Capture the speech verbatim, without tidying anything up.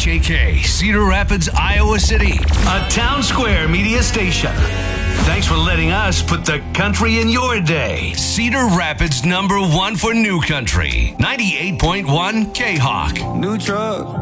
H A K, Cedar Rapids, Iowa City, a Town Square media station. Thanks for letting us put the country in your day. Cedar Rapids number one for new country, ninety-eight point one K-Hawk. New truck.